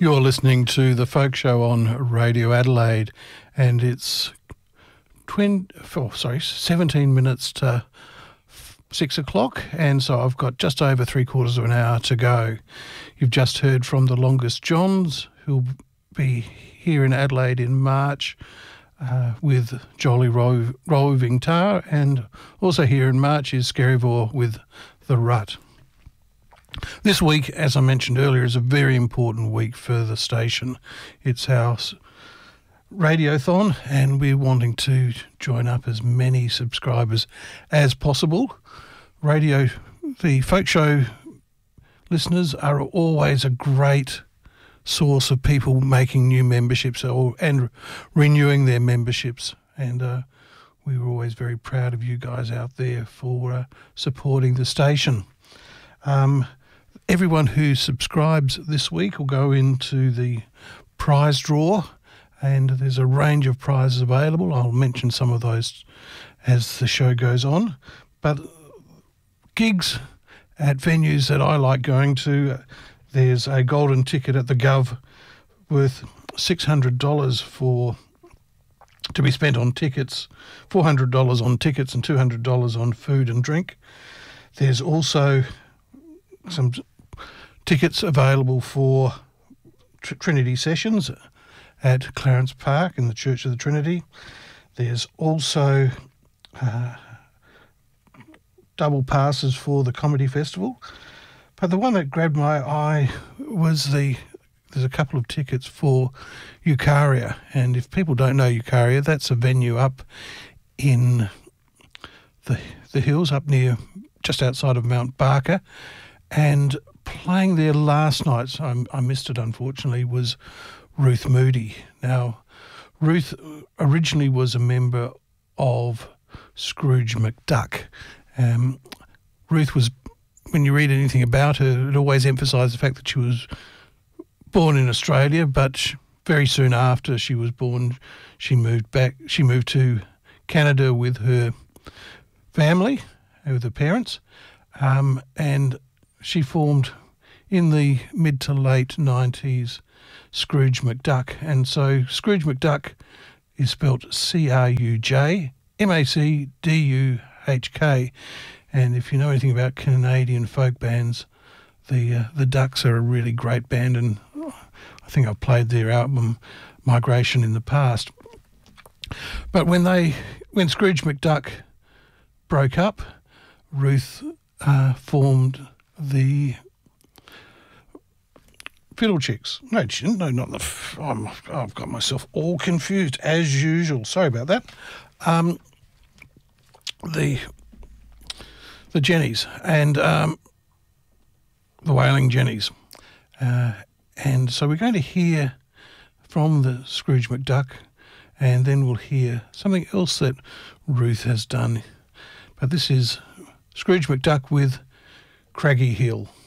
You're listening to The Folk Show on Radio Adelaide, and it's 17 minutes to 6 o'clock, and so I've got just over 3/4 of an hour to go. You've just heard from the Longest Johns, who'll be here in Adelaide in March with Jolly Roving Tar, and also here in March is Skerryvore with The Rut. This week, as I mentioned earlier, is a very important week for the station. It's our radiothon, and we're wanting to join up as many subscribers as possible. The Folk Show listeners are always a great source of people making new memberships and renewing their memberships, and we were always very proud of you guys out there for supporting the station. Everyone who subscribes this week will go into the prize draw, and there's a range of prizes available. I'll mention some of those as the show goes on. But gigs at venues that I like going to, there's a golden ticket at the Gov worth $600 to be spent on tickets, $400 on tickets and $200 on food and drink. There's also some tickets available for Trinity Sessions at Clarence Park in the Church of the Trinity. There's also double passes for the Comedy Festival. But the one that grabbed my eye was there's a couple of tickets for Eucharia. And if people don't know Eucharia, that's a venue up in the hills up near, just outside of Mount Barker. And playing there last night, so I missed it unfortunately, was Ruth Moody. Now, Ruth originally was a member of Scrooge McDuck. Ruth was, when you read anything about her, it always emphasised the fact that she was born in Australia, but very soon after she was born, she moved back. She moved to Canada with her family, with her parents, and she formed in the mid to late 90s Scrooge McDuck. And so Scrooge McDuck is spelt CRUJMACDUHK. And if you know anything about Canadian folk bands, the Ducks are a really great band, and I think I've played their album Migration in the past. But when Scrooge McDuck broke up, Ruth formed the Fiddle Chicks. No, she didn't. No, not the... I've got myself all confused, as usual. Sorry about that. The Jennies and the Wailing Jennies. And so we're going to hear from the Scrooge McDuck, and then we'll hear something else that Ruth has done. But this is Scrooge McDuck with Craggy Hill.